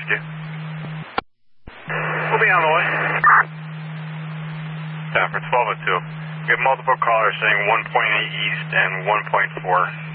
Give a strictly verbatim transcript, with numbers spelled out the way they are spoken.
rescue. We'll be on the way. Stafford twelve oh two. We have multiple callers saying one point eight east and one point four.